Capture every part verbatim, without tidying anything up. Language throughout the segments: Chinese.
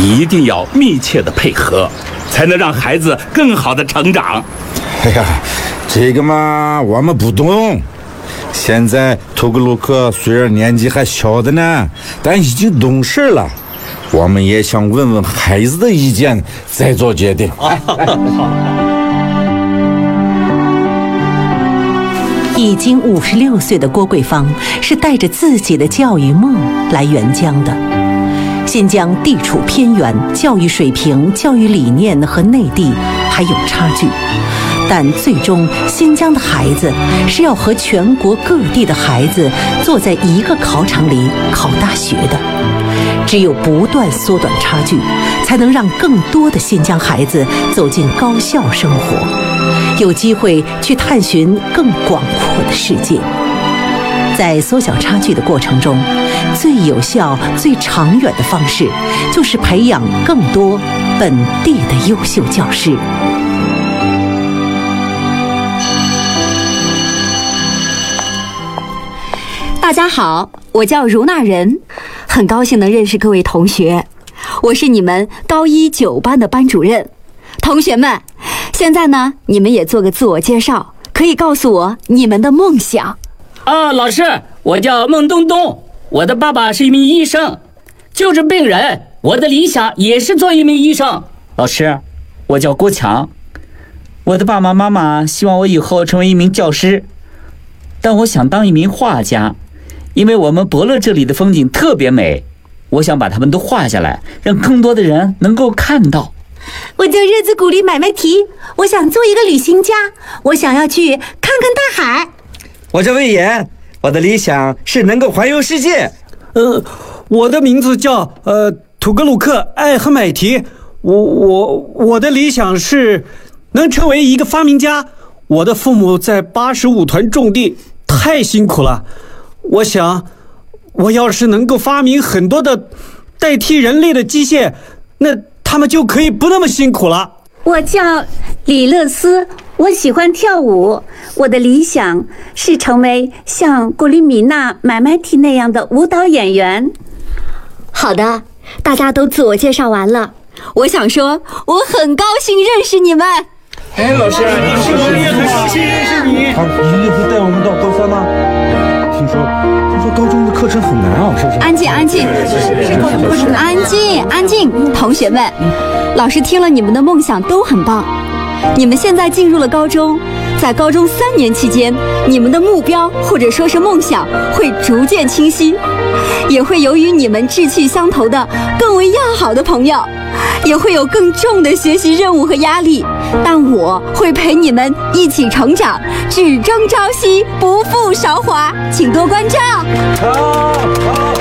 一定要密切的配合，才能让孩子更好的成长。 哎呀，这个嘛，我们不懂。现在图格鲁克虽然年纪还小的呢，但已经懂事了。我们也想问问孩子的意见，再做决定。哎哎已经五十六岁的郭桂芳是带着自己的教育梦来援疆的。新疆地处偏远，教育水平、教育理念和内地还有差距，但最终新疆的孩子是要和全国各地的孩子坐在一个考场里考大学的。只有不断缩短差距，才能让更多的新疆孩子走进高校生活，有机会去探寻更广阔的世界。在缩小差距的过程中，最有效、最长远的方式就是培养更多本地的优秀教师。 大家好，我叫茹娜人，很高兴能认识各位同学。我是你们高一九班的班主任。同学们，现在呢，你们也做个自我介绍，可以告诉我你们的梦想。 啊，老师，我叫孟东东，我的爸爸是一名医生，救治病人，我的理想也是做一名医生。 老师，我叫郭强，我的爸爸妈妈希望我以后成为一名教师，但我想当一名画家，因为我们博乐这里的风景特别美，我想把它们都画下来，让更多的人能够看到。 我叫热子古里买卖提，我想做一个旅行家，我想要去看看大海。 我叫魏延，我的理想是能够环游世界。 呃，我的名字叫呃图格鲁克艾赫买提，我我我的理想是能成为一个发明家。我的父母在八十五团种地，太辛苦了。我想，我要是能够发明很多的代替人类的机械，那他们就可以不那么辛苦了。 我叫李乐思，我喜欢跳舞，我的理想是成为像古里米娜买卖提那样的舞蹈演员。 好的，大家都自我介绍完了，我想说，我很高兴认识你们。 哎，老师，你是我也很高兴认识你。 啊，你也会带我们到高三吗？听说，听说高中的课程很难啊，是不是？ 安静，安静，安静，安静，同学们，老师听了你们的梦想都很棒。你们现在进入了高中，在高中三年期间，你们的目标或者说是梦想会逐渐清晰，也会由于你们志趣相投的更为要好的朋友，也会有更重的学习任务和压力，但我会陪你们一起成长，只争朝夕，不负韶华，请多关照。 好，好。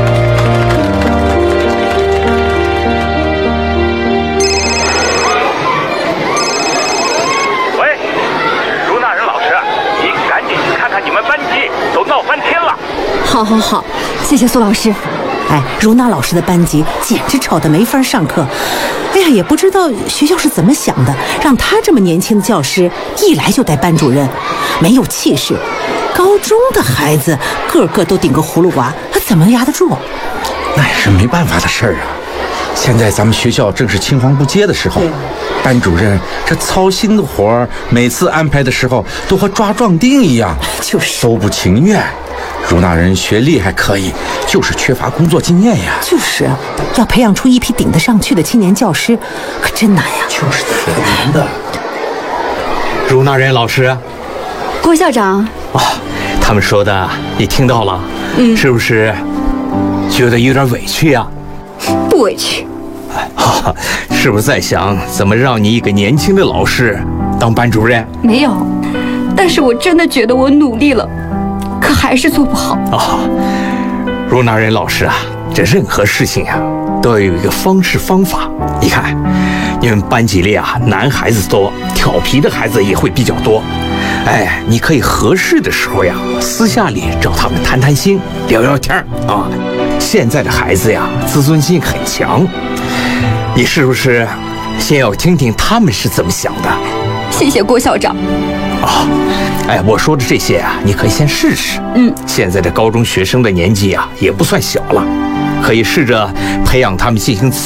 闹翻天了！ 好好好，谢谢苏老师。 哎，茹娜老师的班级简直吵得没法上课。哎呀，也不知道学校是怎么想的，让他这么年轻的教师一来就带班主任，没有气势。高中的孩子个个都顶个葫芦娃，他怎么压得住？ 那也是没办法的事儿啊。现在咱们学校正是青黄不接的时候，班主任这操心的活儿，每次安排的时候都和抓壮丁一样， 就是都不情愿。茹娜人学历还可以，就是缺乏工作经验呀。 就是啊，要培养出一批顶得上去的青年教师，可真难呀。 就是特难的。 茹娜人老师， 郭校长啊，他们说的你听到了？嗯，是不是觉得有点委屈呀？ 不委屈。 哈，是不是在想怎么让你一个年轻的老师当班主任？ 没有，但是我真的觉得我努力了，可还是做不好啊。茹娜人老师啊，这任何事情啊都要有一个方式方法。你看，你们班级里啊，男孩子多，调皮的孩子也会比较多。哎，你可以合适的时候呀，私下里找他们谈谈心，聊聊天啊。现在的孩子呀，自尊心很强，你是不是先要听听他们是怎么想的？ 谢谢郭校长。 啊，哎，我说的这些啊，你可以先试试。 嗯， 现在的高中学生的年纪啊，也不算小了，可以试着培养他们进行